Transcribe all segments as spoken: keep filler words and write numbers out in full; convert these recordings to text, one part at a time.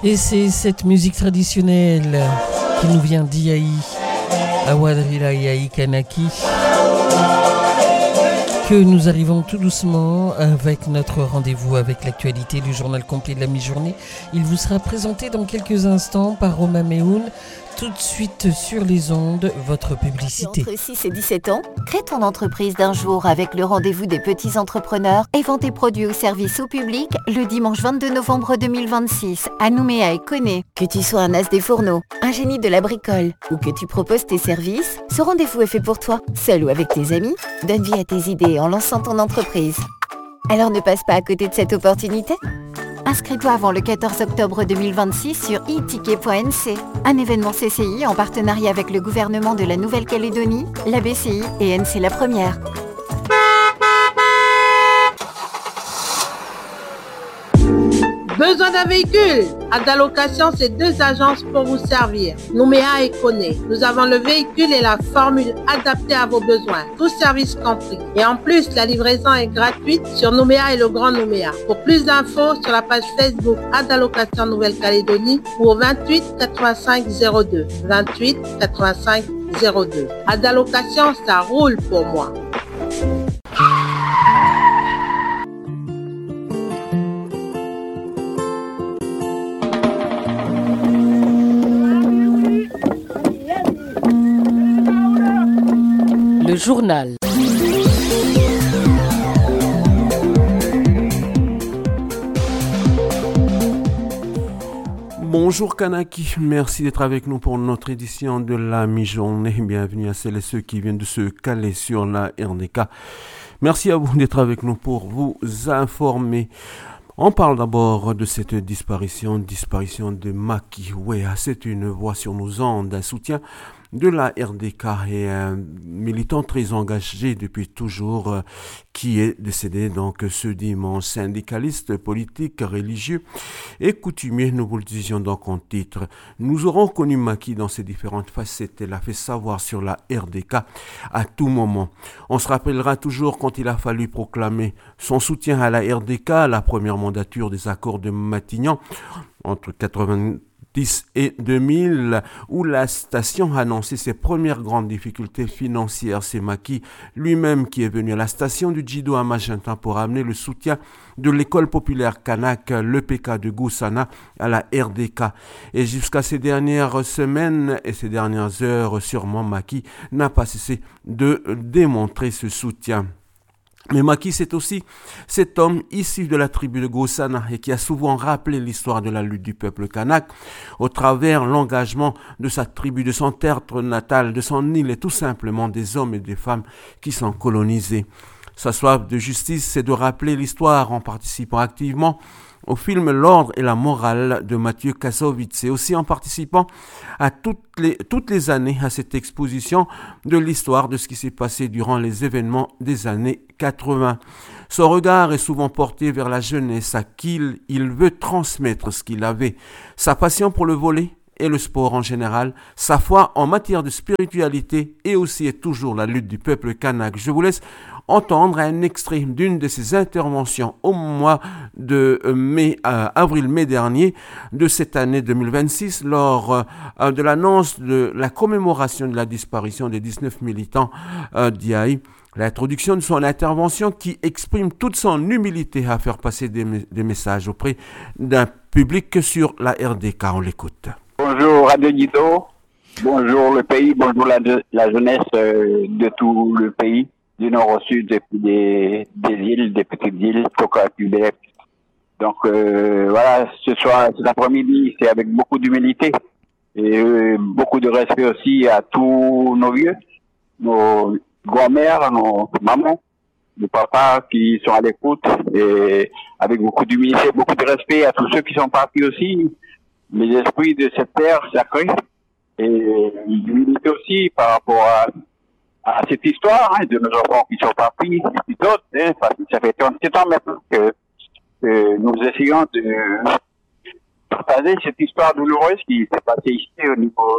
Et c'est cette musique traditionnelle qui nous vient d'Iaï, Awadrila Iyaï Kanaki, que nous arrivons tout doucement avec notre rendez-vous avec l'actualité du journal complet de la mi-journée. Il vous sera présenté dans quelques instants par Romain Méhoun. Tout de suite sur les ondes, votre publicité. Entre six et dix-sept ans, crée ton entreprise d'un jour avec le rendez-vous des petits entrepreneurs et vends tes produits ou services au public le dimanche vingt-deux novembre deux mille vingt-six à Nouméa et Koné. Que tu sois un as des fourneaux, un génie de la bricole ou que tu proposes tes services, ce rendez-vous est fait pour toi. Seul ou avec tes amis, donne vie à tes idées en lançant ton entreprise. Alors ne passe pas à côté de cette opportunité. Inscris-toi avant le quatorze octobre deux mille vingt-six sur e ticket point n c, un événement C C I en partenariat avec le gouvernement de la Nouvelle-Calédonie, la B C I et N C La Première. Besoin d'un véhicule? Adalocation, c'est deux agences pour vous servir. Nouméa et Koné. Nous avons le véhicule et la formule adaptée à vos besoins. Tout service compris. Et en plus, la livraison est gratuite sur Nouméa et le Grand Nouméa. Pour plus d'infos, sur la page Facebook Adalocation Nouvelle-Calédonie ou au vingt-huit quatre-vingt-cinq zéro deux. vingt-huit quatre-vingt-cinq zéro deux. Adalocation, ça roule pour moi. Le journal. Bonjour Kanaki, merci d'être avec nous pour notre édition de la mi-journée. Bienvenue à celles et ceux qui viennent de se caler sur la R D K. Merci à vous d'être avec nous pour vous informer. On parle d'abord de cette disparition, disparition de Maki Wea. C'est une voix sur nos ondes, un soutien de la R D K et un militant très engagé depuis toujours euh, qui est décédé donc ce dimanche. Syndicaliste, politique, religieux et coutumier, nous vous le disions donc en titre. Nous aurons connu Maki dans ses différentes facettes. Elle a fait savoir sur la R D K à tout moment. On se rappellera toujours quand il a fallu proclamer son soutien à la R D K, à la première mandature des accords de Matignon entre quatre-vingt-dix et deux mille, où la station a annoncé ses premières grandes difficultés financières. C'est Maki lui-même qui est venu à la station du Djido à Magenta pour amener le soutien de l'école populaire Kanak, l'E P K de Goussana, à la R D K. Et jusqu'à ces dernières semaines et ces dernières heures, sûrement Maki n'a pas cessé de démontrer ce soutien. Mais Maki, c'est aussi cet homme issu de la tribu de Goussana et qui a souvent rappelé l'histoire de la lutte du peuple kanak au travers l'engagement de sa tribu, de son terre natale, de son île et tout simplement des hommes et des femmes qui sont colonisés. Sa soif de justice, c'est de rappeler l'histoire en participant activement au film L'ordre et la morale de Mathieu Kassovitz et aussi en participant à toutes les, toutes les années à cette exposition de l'histoire de ce qui s'est passé durant les événements des années quatre-vingts. Son regard est souvent porté vers la jeunesse à qui il, il veut transmettre ce qu'il avait, sa passion pour le volley et le sport en général, sa foi en matière de spiritualité et aussi et toujours la lutte du peuple kanak. Je vous laisse entendre un extrait d'une de ses interventions au mois de mai, euh, avril-mai dernier de cette année deux mille vingt-six lors euh, de l'annonce de la commémoration de la disparition des dix-neuf militants euh, d'Iaï. L'introduction de son intervention qui exprime toute son humilité à faire passer des, des messages auprès d'un public sur la R D K. On l'écoute. Bonjour Radio Djido, bonjour le pays, bonjour la, la jeunesse euh, de tout le pays, du nord au sud, et puis des, des îles, des petites îles, Toka, Québec. Donc euh, voilà, ce soir, cet après-midi, c'est avec beaucoup d'humilité et euh, beaucoup de respect aussi à tous nos vieux, nos grand-mères, nos mamans, nos papas qui sont à l'écoute, et avec beaucoup d'humilité, beaucoup de respect à tous ceux qui sont partis aussi, les esprits de cette terre sacrée, et d'humilité aussi par rapport à, à cette histoire hein, de nos enfants qui sont partis, et puis d'autres, hein, parce que ça fait trente-sept ans maintenant que, que nous essayons de partager cette histoire douloureuse qui s'est passée ici au niveau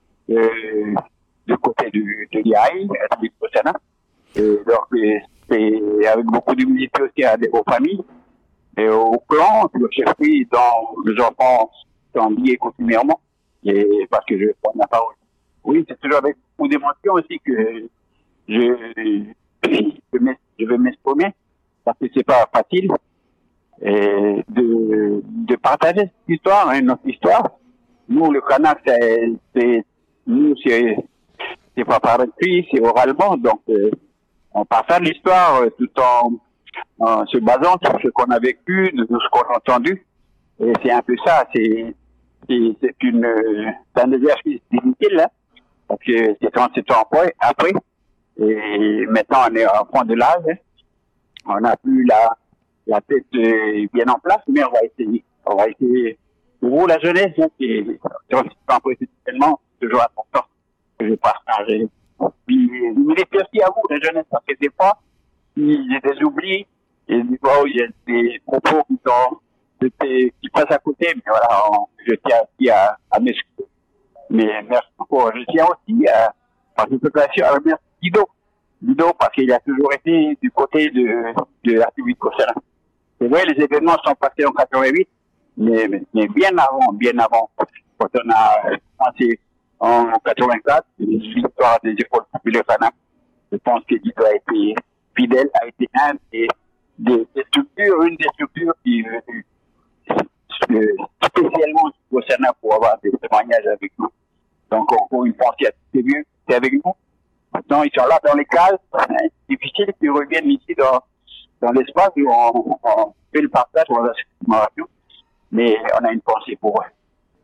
de, du côté du, de l'Iaï, du Goussana. Et donc, c'est avec beaucoup d'humilité aussi à, aux familles et aux clans, aux chefferies dont les enfants sont habillés coutumièrement. Et parce que je prends la parole. Oui, c'est toujours avec beaucoup d'émotion aussi que je, je vais m'exprimer, parce que c'est pas facile et de, de partager cette histoire, hein, notre histoire. Nous, le Kanak, c'est, c'est nous, c'est, c'est pas par écrit, c'est oralement, donc euh, on partage l'histoire euh, tout en, en se basant sur ce qu'on a vécu, de tout ce qu'on a entendu. Et c'est un peu ça, c'est, c'est, c'est une, c'est un exercice difficile, hein, parce que c'est trente-sept ans après, après, et maintenant on est en point de l'âge, hein. On n'a plus la, la tête euh, bien en place, mais on va essayer, on va essayer. Pour la jeunesse, hein, qui est tellement toujours important que je partage. Puis, mais merci à vous, la jeunesse, parce que des fois, il y a des oublis, et des fois, il y a des propos qui sont, qui passent à côté, mais voilà, on, je tiens aussi à, à m'excuser. Mais merci beaucoup. Je tiens aussi à, par cette occasion, à remercier Guido. Guido, parce qu'il a toujours été du côté de, de la République Cossana. C'est vrai, les événements sont passés en quatre-vingt-huit, mais, mais, mais bien avant, bien avant. Quand on a commencé en quatre-vingt-quatre, l'histoire des écoles populaires Kanak, je pense que Guido a été fidèle, a été un des, des, des structures, une des structures qui est venue spécialement au Sénat pour avoir des témoignages avec nous. Donc, encore une fois, c'est mieux, c'est avec nous. Maintenant, ils sont là dans les cases. C'est difficile qu'ils reviennent ici dans, dans l'espace où on, on fait le partage, on a la commémoration. Mais on a une pensée pour eux.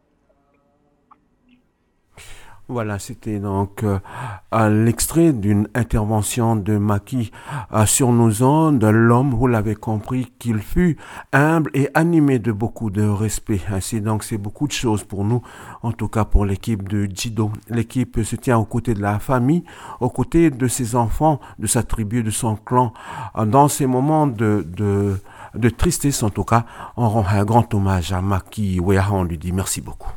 Voilà, c'était donc euh, l'extrait d'une intervention de Macky euh, sur nos ondes. L'homme, vous l'avez compris, qu'il fut humble et animé de beaucoup de respect. Ainsi donc, c'est beaucoup de choses pour nous, en tout cas pour l'équipe de Djido. L'équipe se tient aux côtés de la famille, aux côtés de ses enfants, de sa tribu, de son clan. Dans ces moments de, de, de tristesse, en tout cas, on rend un grand hommage à Macky Ouéa. On lui dit merci beaucoup.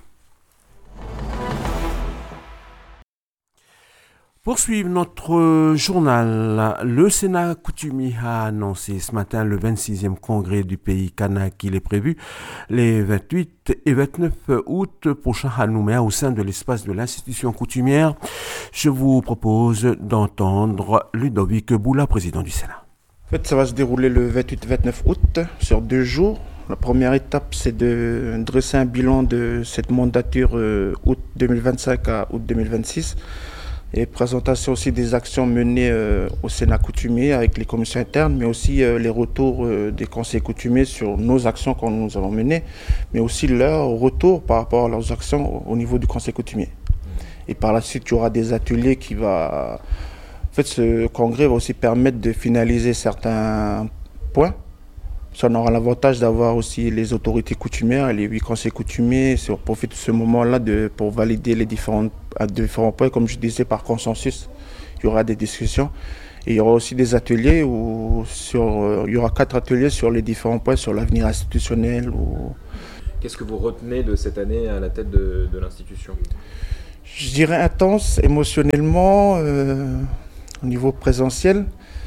Poursuivre notre journal, le Sénat coutumier a annoncé ce matin le vingt-sixième congrès du pays Kanak qu'il est prévu les vingt-huit et vingt-neuf août prochains à Nouméa au sein de l'espace de l'institution coutumière. Je vous propose d'entendre Ludovic Boula, président du Sénat. En fait, ça va se dérouler le vingt-huit vingt-neuf août sur deux jours. La première étape, c'est de dresser un bilan de cette mandature euh, août deux mille vingt-cinq à août deux mille vingt-six. Et présentation aussi des actions menées euh, au Sénat coutumier avec les commissions internes, mais aussi euh, les retours euh, des conseils coutumiers sur nos actions que nous avons menées, mais aussi leur retour par rapport à leurs actions au niveau du conseil coutumier. Et par la suite, il y aura des ateliers qui va... En fait, ce congrès va aussi permettre de finaliser certains points. Ça on aura l'avantage d'avoir aussi les autorités coutumières et les huit conseils coutumiers. On profite de ce moment-là de, pour valider les différents, différents points. Comme je disais, par consensus, il y aura des discussions. Et il y aura aussi des ateliers où sur, il y aura quatre ateliers sur les différents points, sur l'avenir institutionnel. Ou... Qu'est-ce que vous retenez de cette année à la tête de, de l'institution ? Je dirais intense, émotionnellement, euh, au niveau présentiel.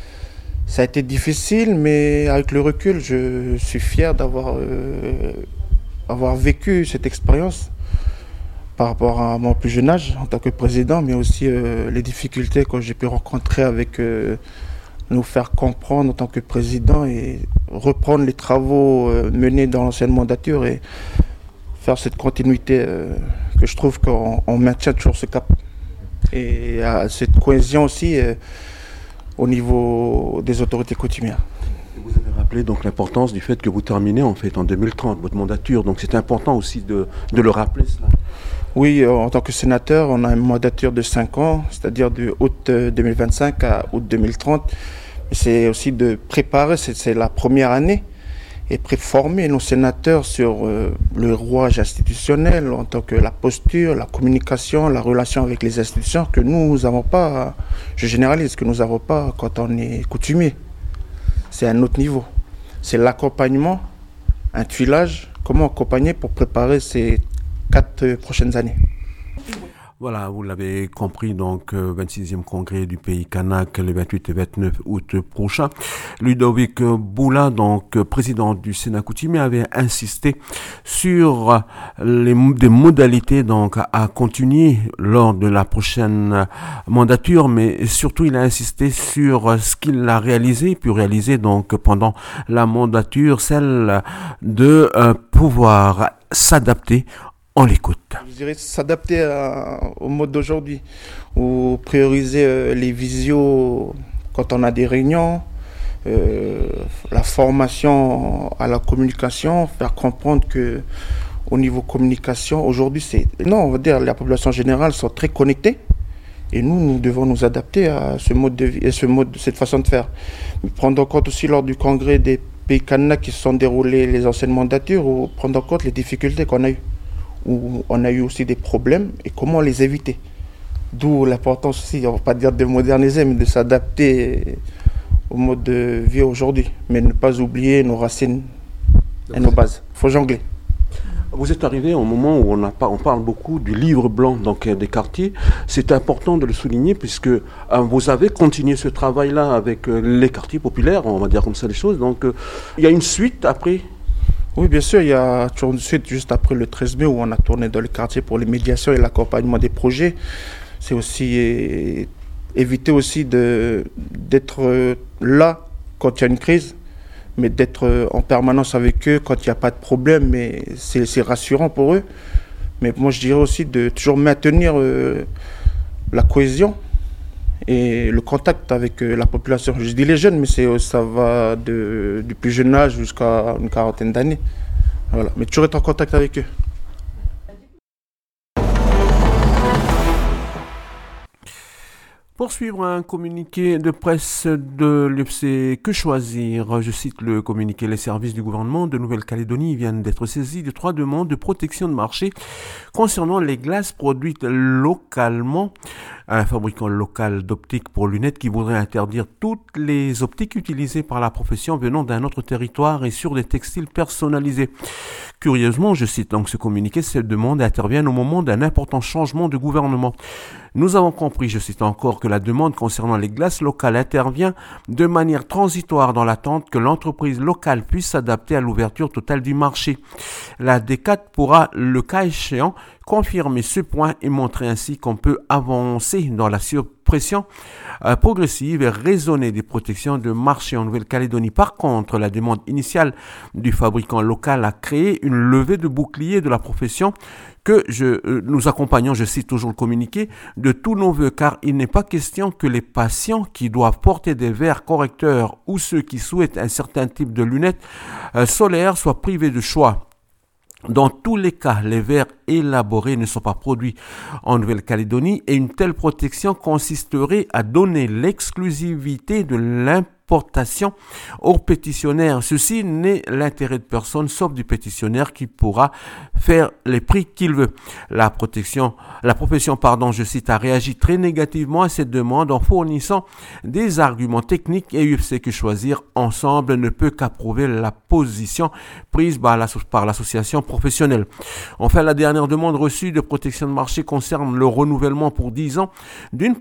Ça a été difficile, mais avec le recul, je suis fier d'avoir euh, avoir vécu cette expérience par rapport à mon plus jeune âge en tant que président, mais aussi euh, les difficultés que j'ai pu rencontrer avec euh, nous faire comprendre en tant que président et reprendre les travaux euh, menés dans l'ancienne mandature et faire cette continuité euh, que je trouve qu'on on maintient toujours ce cap. Et euh, cette cohésion aussi euh, au niveau des autorités coutumières. Vous avez rappelé donc l'importance du fait que vous terminez en fait en deux mille trente votre mandature, donc c'est important aussi de, de le rappeler cela. Oui, euh, en tant que sénateur, on a une mandature de cinq ans, c'est-à-dire de août deux mille vingt-cinq à août deux mille trente. C'est aussi de préparer, c'est, c'est la première année, et préformer nos sénateurs sur euh, le rouage institutionnel, en tant que la posture, la communication, la relation avec les institutions que nous n'avons pas, je généralise, que nous n'avons pas quand on est coutumier. C'est un autre niveau. C'est l'accompagnement, un tuilage, comment accompagner pour préparer ces quatre prochaines années. Voilà, vous l'avez compris, donc euh, vingt-sixième congrès du pays kanak le vingt-huit et vingt-neuf août prochain. Ludovic Boula, donc président du Sénat coutumier, avait insisté sur les des modalités donc à continuer lors de la prochaine mandature, mais surtout il a insisté sur ce qu'il a réalisé, puis réalisé donc pendant la mandature, celle de euh, pouvoir s'adapter. On l'écoute. Je dirais s'adapter à, au mode d'aujourd'hui, ou prioriser euh, les visios quand on a des réunions, euh, la formation à la communication, faire comprendre que au niveau communication, aujourd'hui, c'est non, on va dire la population générale sont très connectées et nous, nous devons nous adapter à ce mode de vie, à ce mode, cette façon de faire. Mais prendre en compte aussi lors du congrès des pays kanak qui se sont déroulés les anciennes mandatures, ou prendre en compte les difficultés qu'on a eues, où on a eu aussi des problèmes et comment les éviter. D'où l'importance aussi, on ne va pas dire de moderniser, mais de s'adapter au mode de vie aujourd'hui. Mais ne pas oublier nos racines et nos bases. Il faut jongler. Vous êtes arrivé au moment où on, a pas, on parle beaucoup du livre blanc donc, des quartiers. C'est important de le souligner puisque euh, vous avez continué ce travail-là avec euh, les quartiers populaires, on va dire comme ça les choses. Donc euh, il y a une suite après. Oui, bien sûr, il y a toujours une suite juste après le treize mai où on a tourné dans les quartiers pour les médiations et l'accompagnement des projets. C'est aussi é- éviter aussi de, d'être euh, là quand il y a une crise, mais d'être euh, en permanence avec eux quand il n'y a pas de problème. Mais c'est, c'est rassurant pour eux. Mais moi, je dirais aussi de toujours maintenir euh, la cohésion et le contact avec euh, la population. Je dis les jeunes, mais c'est, ça va de, du plus jeune âge jusqu'à une quarantaine d'années. Voilà. Mais toujours être en contact avec eux. Pour suivre un communiqué de presse de l'U F C Que Choisir, je cite le communiqué, les services du gouvernement de Nouvelle-Calédonie viennent d'être saisis de trois demandes de protection de marché concernant les glaces produites localement. Un fabricant local d'optiques pour lunettes qui voudrait interdire toutes les optiques utilisées par la profession venant d'un autre territoire et sur des textiles personnalisés. Curieusement, je cite donc ce communiqué, cette demande intervient au moment d'un important changement de gouvernement. Nous avons compris, je cite encore, que la demande concernant les glaces locales intervient de manière transitoire dans l'attente que l'entreprise locale puisse s'adapter à l'ouverture totale du marché. La D C A T pourra, le cas échéant, confirmer ce point et montrer ainsi qu'on peut avancer dans la suppression euh, progressive et raisonnée des protections de marché en Nouvelle-Calédonie. Par contre, la demande initiale du fabricant local a créé une levée de bouclier de la profession que je, euh, nous accompagnons, je cite toujours le communiqué, de tous nos voeux, car il n'est pas question que les patients qui doivent porter des verres correcteurs ou ceux qui souhaitent un certain type de lunettes euh, solaires soient privés de choix. Dans tous les cas, les verres élaborés ne sont pas produits en Nouvelle-Calédonie et une telle protection consisterait à donner l'exclusivité de l'importation aux pétitionnaires. Ceci n'est l'intérêt de personne sauf du pétitionnaire qui pourra faire les prix qu'il veut. La protection, la profession, pardon, je cite, a réagi très négativement à cette demande en fournissant des arguments techniques et U F C Que Choisir ensemble ne peut qu'approuver la position prise par, la, par l'association professionnelle. Enfin, la dernière demande reçue de protection de marché concerne le renouvellement pour dix ans d'une